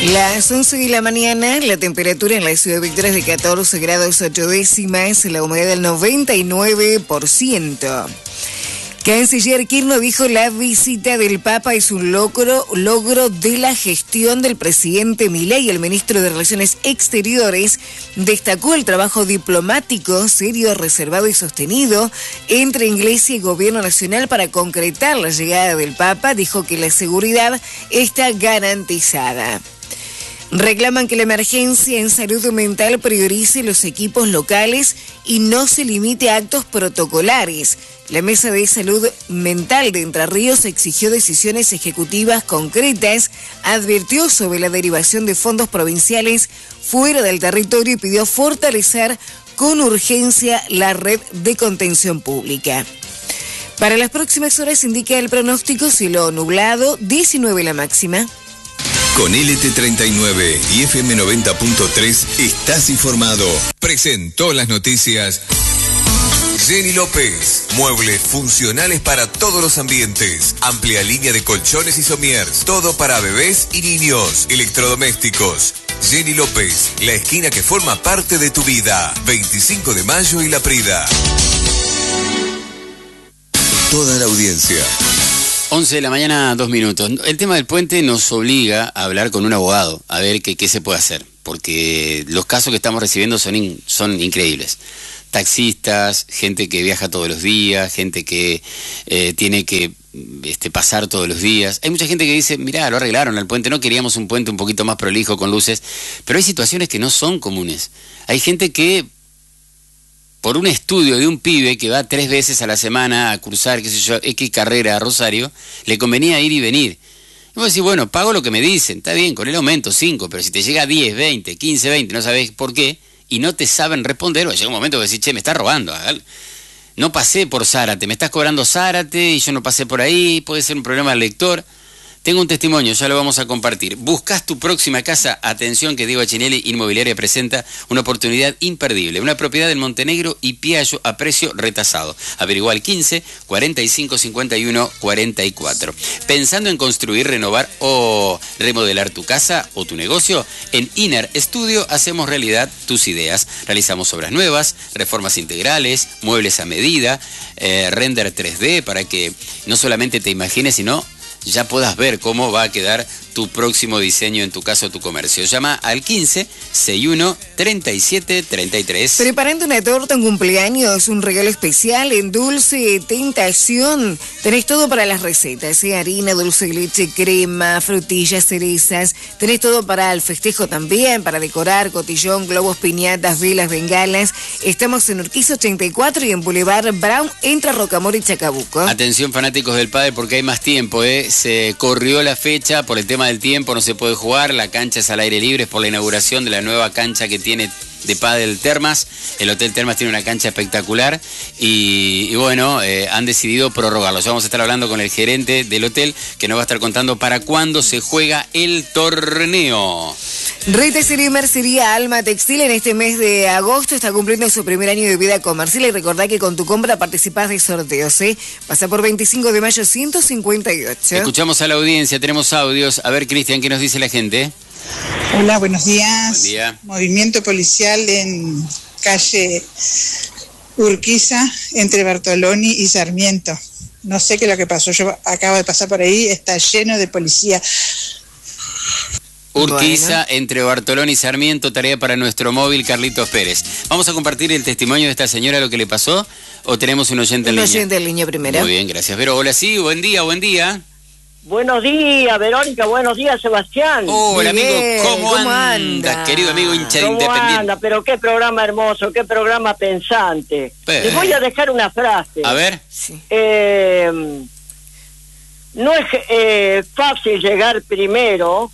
Las 11 de la mañana, la temperatura en la ciudad de Victoria es de 14 grados 8 décimas, la humedad del 99%. Canciller Kirchner dijo: la visita del Papa es un logro de la gestión del presidente Milei. El ministro de Relaciones Exteriores destacó el trabajo diplomático, serio, reservado y sostenido entre Iglesia y Gobierno Nacional para concretar la llegada del Papa. Dijo que la seguridad está garantizada. Reclaman que la emergencia en salud mental priorice los equipos locales y no se limite a actos protocolares. La Mesa de Salud Mental de Entre Ríos exigió decisiones ejecutivas concretas, advirtió sobre la derivación de fondos provinciales fuera del territorio y pidió fortalecer con urgencia la red de contención pública. Para las próximas horas indica el pronóstico cielo nublado, 19 la máxima. Con LT39 y FM 90.3 estás informado. Presentó las noticias Jenny López. Muebles funcionales para todos los ambientes. Amplia línea de colchones y somiers. Todo para bebés y niños. Electrodomésticos. Jenny López, la esquina que forma parte de tu vida. 25 de mayo y La Prida. Toda la audiencia. 11 de la mañana, 2 minutos. El tema del puente nos obliga a hablar con un abogado, a ver qué se puede hacer, porque los casos que estamos recibiendo son increíbles. Taxistas, gente que viaja todos los días, gente que tiene que pasar todos los días. Hay mucha gente que dice: mirá, lo arreglaron al puente, no queríamos un puente un poquito más prolijo con luces, pero hay situaciones que no son comunes. Hay gente que, por un estudio de un pibe que va 3 veces a la semana a cursar, qué sé yo, X carrera a Rosario, le convenía ir y venir. Y vos decís: bueno, pago lo que me dicen, está bien, con el aumento 5, pero si te llega 10, 20, 15, 20, no sabés por qué, y no te saben responder, llega un momento que decís: che, me estás robando, no pasé por Zárate, me estás cobrando Zárate y yo no pasé por ahí, puede ser un problema del lector. Tengo un testimonio, ya lo vamos a compartir. ¿Buscas tu próxima casa? Atención, que Diego Achinelli Inmobiliaria presenta una oportunidad imperdible. Una propiedad en Montenegro y Piaggio a precio retasado. Averigua al 15 45 51 44. ¿Pensando en construir, renovar o remodelar tu casa o tu negocio? En Inner Studio hacemos realidad tus ideas. Realizamos obras nuevas, reformas integrales, muebles a medida, render 3D para que no solamente te imagines, sino ya puedas ver cómo va a quedar tu próximo diseño en tu casa o tu comercio. Llama al 15 61 37 33. Preparando una torta, un cumpleaños, un regalo especial en Dulce Tentación. Tenés todo para las recetas, harina, dulce de leche, crema, frutillas, cerezas. Tenés todo para el festejo también, para decorar, cotillón, globos, piñatas, velas, bengalas. Estamos en Urquiza 84 y en Boulevard Brown, entre Rocamora y Chacabuco. Atención, fanáticos del pádel, porque hay más tiempo, Se corrió la fecha por el tema del tiempo, no se puede jugar, la cancha es al aire libre, es por la inauguración de la nueva cancha que tiene de pádel Termas. El Hotel Termas tiene una cancha espectacular y bueno, han decidido prorrogarlo. Ya vamos a estar hablando con el gerente del hotel, que nos va a estar contando para cuándo se juega el torneo. Retacería y Mercería Alma Textil en este mes de agosto está cumpliendo su primer año de vida comercial y recordá que con tu compra participás de sorteos, Pasa por 25 de mayo 158. Escuchamos a la audiencia, tenemos audios. A ver, Cristian, ¿qué nos dice la gente? Hola, buenos días. Buen día. Movimiento policial en calle Urquiza, entre Bartoloni y Sarmiento. No sé qué es lo que pasó, yo acabo de pasar por ahí, está lleno de policía. Urquiza, bueno, entre Bartolón y Sarmiento, tarea para nuestro móvil Carlitos Pérez. ¿Vamos a compartir el testimonio de esta señora, lo que le pasó? ¿O tenemos un oyente en línea? Un oyente en línea primero. Muy bien, gracias. Pero hola, sí, buen día, buen día. Buenos días, Verónica, buenos días, Sebastián. Hola, amigo, Bien, ¿cómo anda? Querido amigo hincha de ¿Cómo Independiente. anda? Pero qué programa hermoso, qué programa pensante. Les voy a dejar una frase. A ver. Sí. No es fácil llegar primero,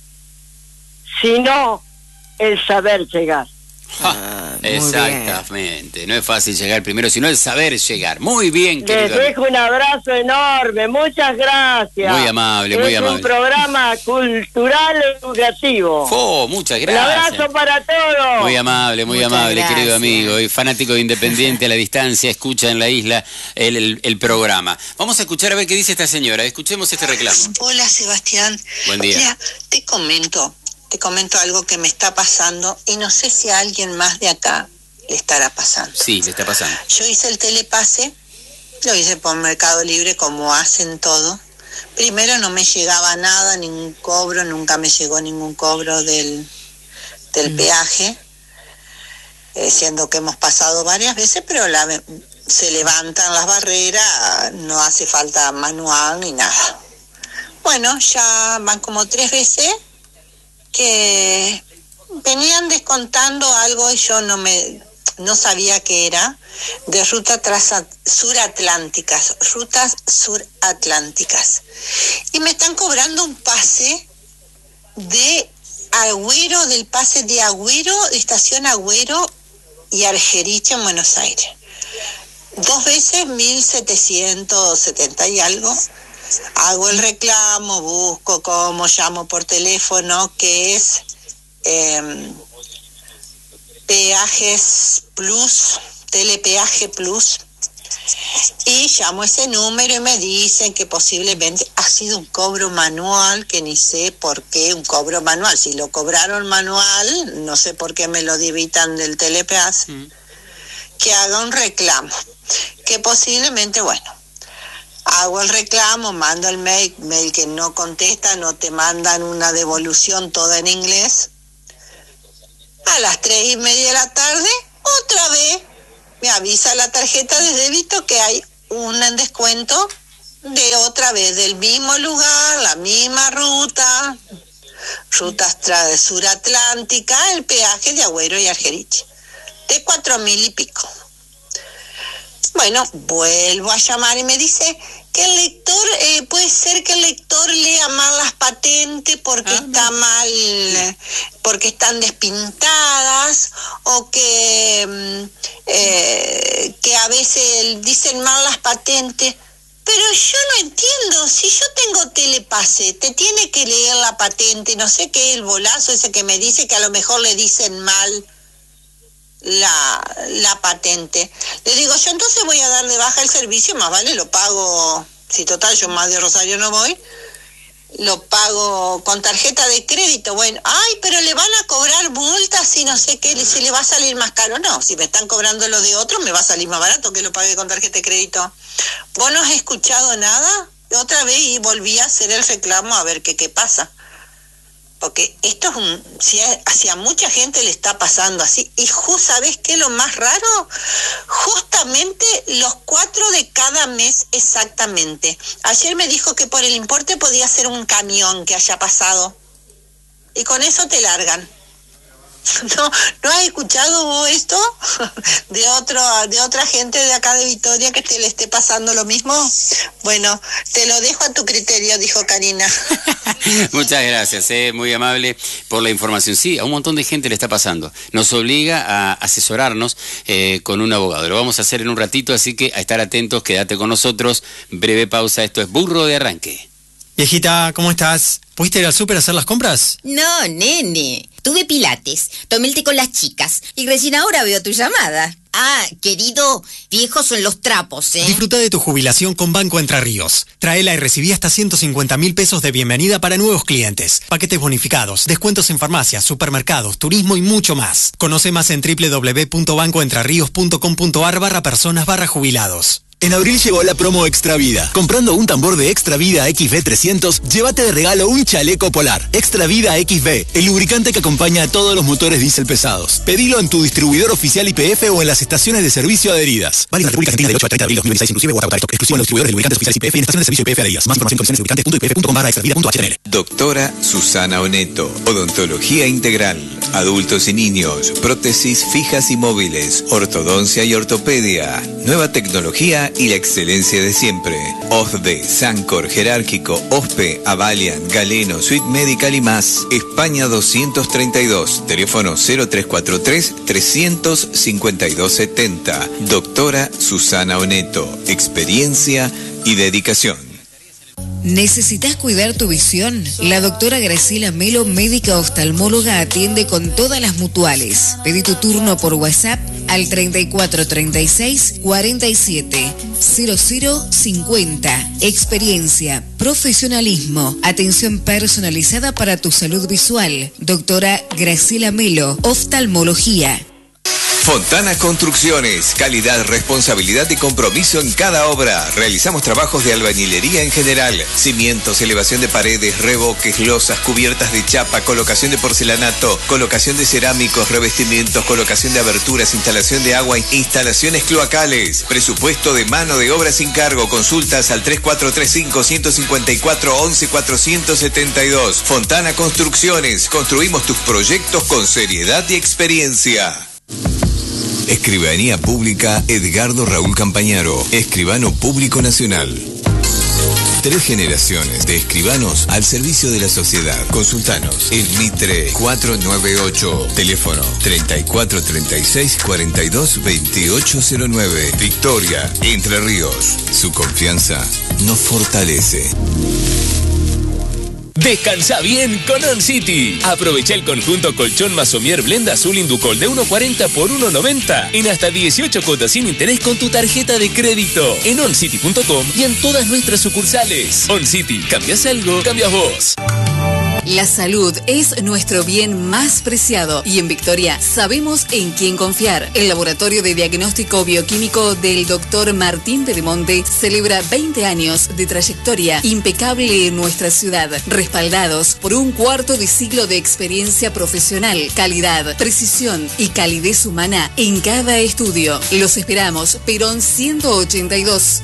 sino el saber llegar. Exactamente, no es fácil llegar primero, sino el saber llegar. Muy bien, querido. Les dejo un abrazo enorme, muchas gracias. Muy amable, muy amable. Es un programa cultural educativo. Muchas gracias. Un abrazo para todos. Muy amable, Muchas querido gracias. amigo. Y fanático de Independiente a la distancia, escucha en la isla el programa. Vamos a escuchar a ver qué dice esta señora. Escuchemos este reclamo. Hola, Sebastián. Buen día. Mira, te comento. te comento algo que me está pasando y no sé si a alguien más de acá le estará pasando. Sí, le está pasando. Yo hice el telepase, lo hice por Mercado Libre como hacen todo. Primero no me llegaba nada, ningún cobro, nunca me llegó ningún cobro del peaje, siendo que hemos pasado varias veces, pero se levantan las barreras, no hace falta manual ni nada. Bueno, ya van como 3 veces que venían descontando algo y yo no sabía qué era, de rutas suratlánticas. Y me están cobrando un pase de Agüero, del pase de Agüero, estación Agüero y Argerich en Buenos Aires. 2 veces 1.770 y algo. Hago el reclamo, busco cómo, llamo por teléfono, que es Peajes Plus, Telepeaje Plus, y llamo ese número y me dicen que posiblemente ha sido un cobro manual, que ni sé por qué un cobro manual. Si lo cobraron manual, no sé por qué me lo debitan del Telepeaje, que haga un reclamo, que posiblemente, bueno, hago el reclamo, mando el mail que no contesta, no te mandan una devolución toda en inglés. A las 3:30 de la tarde, otra vez, me avisa la tarjeta de débito que hay un descuento de otra vez, del mismo lugar, la misma rutas suratlántica, el peaje de Agüero y Argerich, de 4.000 y pico. Bueno, vuelvo a llamar y me dice que el lector, puede ser que el lector lea mal las patentes porque está mal, porque están despintadas, o que a veces dicen mal las patentes. Pero yo no entiendo, si yo tengo telepase, te tiene que leer la patente, no sé qué, el bolazo ese que me dice que a lo mejor le dicen mal la patente. Le digo, yo entonces voy a dar de baja el servicio, más vale lo pago, si total yo más de Rosario no voy, lo pago con tarjeta de crédito. Bueno, pero le van a cobrar multas y no sé qué, si le va a salir más caro. No, si me están cobrando lo de otro, me va a salir más barato que lo pague con tarjeta de crédito. ¿Vos no has escuchado nada? Otra vez y volví a hacer el reclamo a ver qué pasa. Porque esto es si a mucha gente le está pasando así. Y ¿sabés qué es lo más raro? Justamente los 4 de cada mes exactamente. Ayer me dijo que por el importe podía ser un camión que haya pasado. Y con eso te largan. ¿No has escuchado vos esto? de otra gente de acá de Victoria que te le esté pasando lo mismo. Bueno, te lo dejo a tu criterio, dijo Karina. Muchas gracias, muy amable por la información. Sí, a un montón de gente le está pasando. Nos obliga a asesorarnos con un abogado. Lo vamos a hacer en un ratito, así que a estar atentos, quédate con nosotros. Breve pausa, esto es Burro de Arranque. Viejita, ¿cómo estás? ¿Pudiste ir al súper a hacer las compras? No, nene. Tuve pilates, tomé el té con las chicas y recién ahora veo tu llamada. Querido, viejos son los trapos, ¿eh? Disfruta de tu jubilación con Banco Entre Ríos. Tráela y recibí hasta 150.000 pesos de bienvenida para nuevos clientes. Paquetes bonificados, descuentos en farmacias, supermercados, turismo y mucho más. Conoce más en www.bancoentrerrios.com.ar/personas/jubilados. En abril llegó la promo Extra Vida. Comprando un tambor de Extra Vida XV300, llévate de regalo un chaleco polar. Extra Vida XV, el lubricante que acompaña a todos los motores diésel pesados. Pedilo en tu distribuidor oficial YPF o en las estaciones de servicio adheridas. Válido en la República Argentina del 8 al 30 de abril 2016, inclusive o hasta agotar stock. Exclusivo en los distribuidores de lubricantes oficiales YPF y en estaciones de servicio YPF adheridas. Más información en condiciones lubricantes.ypf.com/extravida.html. Doctora Susana Oneto, odontología integral, adultos y niños, prótesis fijas y móviles, ortodoncia y ortopedia, nueva tecnología y la excelencia de siempre. OSDE, Sancor, Jerárquico, OSPE, Avalian, Galeno, Suite Medical y más. España 232, teléfono 0343-352-70. Doctora Susana Oneto, experiencia y dedicación. ¿Necesitas cuidar tu visión? La doctora Graciela Melo, médica oftalmóloga, atiende con todas las mutuales. Pedí tu turno por WhatsApp al 3436 47 0050. Experiencia, profesionalismo, atención personalizada para tu salud visual. Doctora Graciela Melo, oftalmología. Fontana Construcciones, calidad, responsabilidad y compromiso en cada obra. Realizamos trabajos de albañilería en general, cimientos, elevación de paredes, revoques, losas, cubiertas de chapa, colocación de porcelanato, colocación de cerámicos, revestimientos, colocación de aberturas, instalación de agua, instalaciones cloacales. Presupuesto de mano de obra sin cargo. Consultas al 3435-154-11-472. Fontana Construcciones, construimos tus proyectos con seriedad y experiencia. Escribanía Pública Edgardo Raúl Campañaro, escribano público nacional. 3 generaciones de escribanos al servicio de la sociedad. Consultanos en Mitre 498, teléfono 3436-422809. Victoria, Entre Ríos. Su confianza nos fortalece. Descansa bien con On City. Aprovecha el conjunto colchón Masomier Blend Azul Inducol de 1.40 por 1.90 en hasta 18 cuotas sin interés con tu tarjeta de crédito en oncity.com y en todas nuestras sucursales. On City, cambias algo, cambias vos. La salud es nuestro bien más preciado y en Victoria sabemos en quién confiar. El Laboratorio de Diagnóstico Bioquímico del Dr. Martín Pedemonte celebra 20 años de trayectoria impecable en nuestra ciudad, respaldados por un cuarto de siglo de experiencia profesional, calidad, precisión y calidez humana en cada estudio. Los esperamos, Perón 182.